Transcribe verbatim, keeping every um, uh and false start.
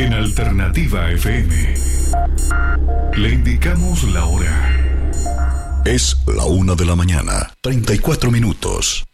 en Alternativa F M. Le indicamos la hora. Es la una de la mañana, treinta y cuatro minutos.